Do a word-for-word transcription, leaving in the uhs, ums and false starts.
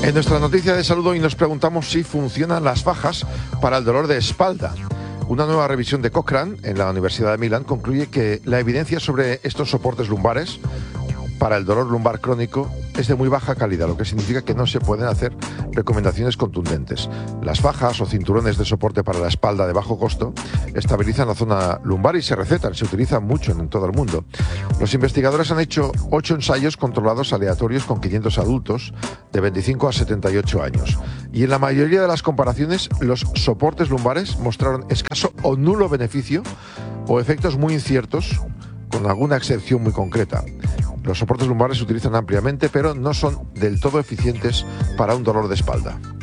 En nuestra noticia de salud hoy nos preguntamos si funcionan las fajas para el dolor de espalda. Una nueva revisión de Cochrane en la Universidad de Milán concluye que la evidencia sobre estos soportes lumbares para el dolor lumbar crónico es de muy baja calidad, lo que significa que no se pueden hacer recomendaciones contundentes. Las fajas o cinturones de soporte para la espalda de bajo costo estabilizan la zona lumbar y se recetan, se utilizan mucho en todo el mundo. Los investigadores han hecho ocho ensayos controlados aleatorios con quinientos adultos de veinticinco a setenta y ocho años. Y en la mayoría de las comparaciones, los soportes lumbares mostraron escaso o nulo beneficio o efectos muy inciertos, con alguna excepción muy concreta. Los soportes lumbares se utilizan ampliamente, pero no son del todo eficientes para un dolor de espalda.